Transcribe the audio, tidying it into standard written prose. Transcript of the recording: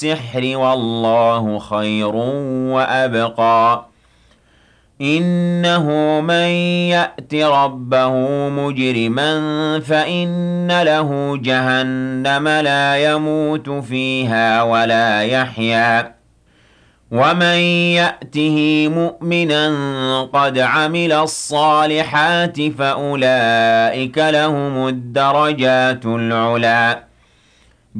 السحر والله خير وأبقى إنه من يأت ربه مجرما فإن له جهنم لا يموت فيها ولا يحيا ومن يأته مؤمنا قد عمل الصالحات فأولئك لهم الدرجات العلى